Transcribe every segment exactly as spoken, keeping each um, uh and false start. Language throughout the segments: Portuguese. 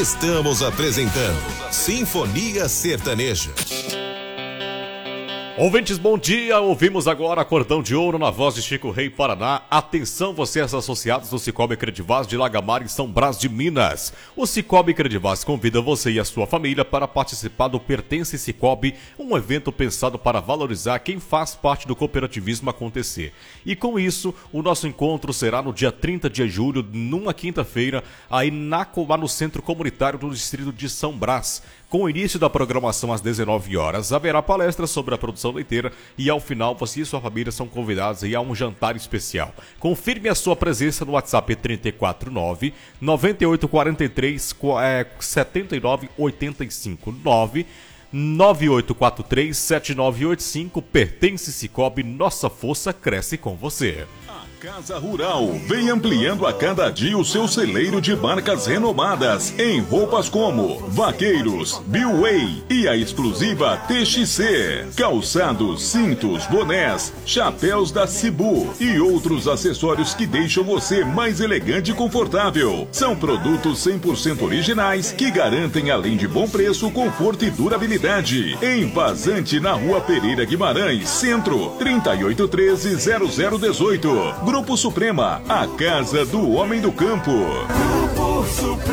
Estamos apresentando Sinfonia Sertaneja. Ouvintes, bom dia. Ouvimos agora Cordão de Ouro na voz de Chico Rei Paraná. Atenção, vocês associados do Cicobi Credivaz de Lagamar, em São Brás de Minas. O Cicobi Credivaz convida você e a sua família para participar do Pertence Cicobi, um evento pensado para valorizar quem faz parte do cooperativismo acontecer. E com isso, o nosso encontro será no dia trinta de julho, numa quinta-feira, aí na, no Centro Comunitário do Distrito de São Brás. Com o início da programação às dezenove horas, haverá palestra sobre a produção leiteira e ao final você e sua família são convidados a um jantar especial. Confirme a sua presença no WhatsApp trinta quatro nove, nove oito quatro três, sete nove oito cinco, nove nove oito quatro três, sete nove oito cinco. Pertence Cicobi, nossa força cresce com você. Casa Rural vem ampliando a cada dia o seu celeiro de marcas renomadas em roupas como Vaqueiros, Billway e a exclusiva T X C, calçados, cintos, bonés, chapéus da Cibu e outros acessórios que deixam você mais elegante e confortável. São produtos cem por cento originais que garantem, além de bom preço, conforto e durabilidade. Em Vazante, na Rua Pereira Guimarães, Centro, trinta e oito treze, zero zero dezoito. Grupo Suprema, a casa do homem do campo. Grupo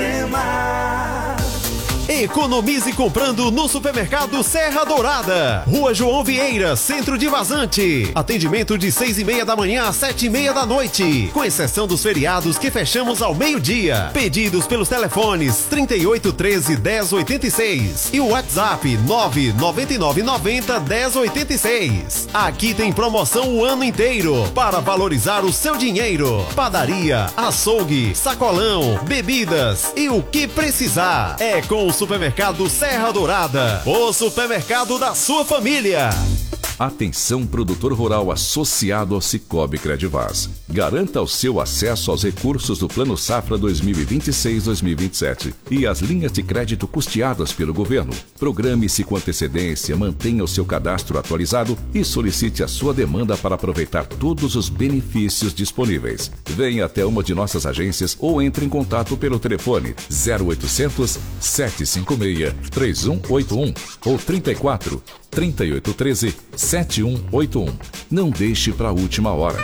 Suprema. Economize comprando no Supermercado Serra Dourada. Rua João Vieira, Centro de Vazante. Atendimento de seis e meia da manhã às sete e meia da noite. Com exceção dos feriados que fechamos ao meio-dia. Pedidos pelos telefones trinta e oito treze, dez oitenta e seis e o WhatsApp nove nove nove nove zero, dez oitenta e seis. Aqui tem promoção o ano inteiro para valorizar o seu dinheiro. Padaria, açougue, sacolão, bebidas e o que precisar. É com o Supermercado Serra Dourada, o supermercado da sua família. Atenção, produtor rural associado ao Cicobi Credivaz. Garanta o seu acesso aos recursos do Plano Safra dois mil e vinte e seis, dois mil e vinte e sete e as linhas de crédito custeadas pelo governo. Programe-se com antecedência, mantenha o seu cadastro atualizado e solicite a sua demanda para aproveitar todos os benefícios disponíveis. Venha até uma de nossas agências ou entre em contato pelo telefone zero oitocentos, sete cinco seis, três um oito um ou trinta e quatro, trinta e oito treze, sete um oito um. Não deixe para a última hora.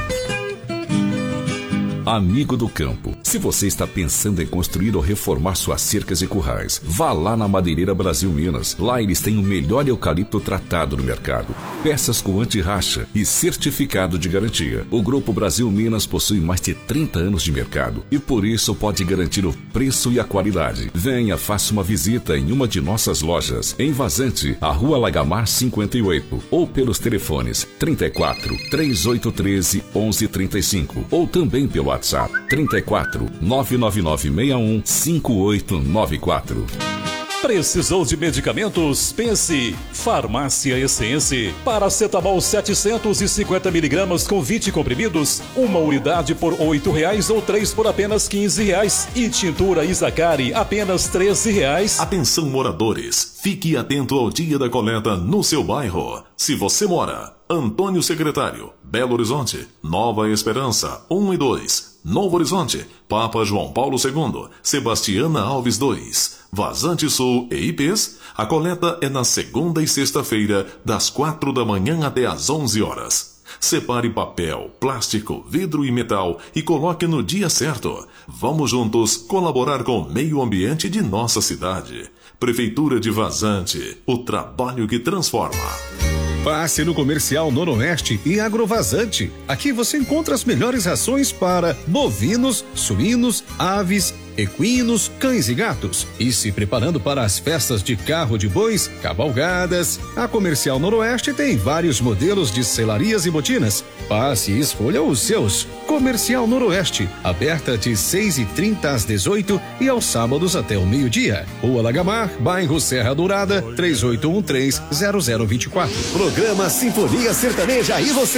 Amigo do campo, se você está pensando em construir ou reformar suas cercas e currais, vá lá na Madeireira Brasil Minas. Lá eles têm o melhor eucalipto tratado no mercado. Peças com anti-racha e certificado de garantia. O Grupo Brasil Minas possui mais de trinta anos de mercado e por isso pode garantir o preço e a qualidade. Venha, faça uma visita em uma de nossas lojas, em Vazante, a Rua Lagamar cinquenta e oito, ou pelos telefones trinta e quatro, três oito um três, onze trinta e cinco, ou também pelo WhatsApp trinta e quatro, nove nove nove seis um, cinco oito nove quatro. Precisou de medicamentos? Pense Farmácia Essência. Paracetamol setecentos e cinquenta miligramas com vinte comprimidos, uma unidade por oito reais ou três por apenas quinze reais. E tintura Isacari apenas treze reais. Atenção, moradores, fique atento ao dia da coleta no seu bairro. Se você mora Antônio Secretário, Belo Horizonte, Nova Esperança um e dois, Novo Horizonte, Papa João Paulo segundo, Sebastiana Alves dois, Vazante Sul e I Pês, a coleta é na segunda e sexta-feira, das quatro da manhã até às onze horas. Separe papel, plástico, vidro e metal e coloque no dia certo. Vamos juntos colaborar com o meio ambiente de nossa cidade. Prefeitura de Vazante, o trabalho que transforma. Passe no Comercial Noroeste e Agrovazante. Aqui você encontra as melhores rações para bovinos, suínos, aves, equinos, cães e gatos. E se preparando para as festas de carro de bois, cavalgadas, a Comercial Noroeste tem vários modelos de selarias e botinas. Passe e escolha os seus. Comercial Noroeste, aberta de seis e trinta às dezoito e aos sábados até o meio-dia. Rua Lagamar, bairro Serra Dourada, três oito um três, zero zero dois quatro. Programa Sinfonia Sertaneja e você.